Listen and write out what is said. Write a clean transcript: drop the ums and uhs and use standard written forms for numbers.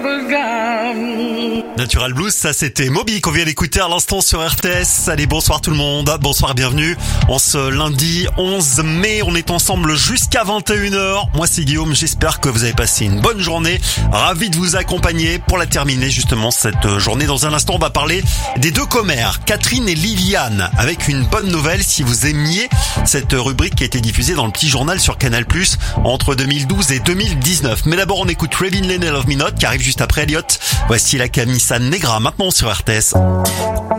Natural Blues, ça c'était Moby qu'on vient d'écouter à l'instant sur RTS. Allez, bonsoir tout le monde, bonsoir, bienvenue. En ce lundi 11 mai, on est ensemble jusqu'à 21h. Moi c'est Guillaume, j'espère que vous avez passé une bonne journée. Ravi de vous accompagner pour la terminer justement cette journée. Dans un instant, on va parler des deux commères, Catherine et Liliane, avec une bonne nouvelle si vous aimiez cette rubrique qui a été diffusée dans le petit journal sur Canal+ entre 2012 et 2019. Mais d'abord, on écoute Ravin Lane et Love Me Not qui arrive juste après Elliott. Voici la Camisa Negra maintenant sur RTS.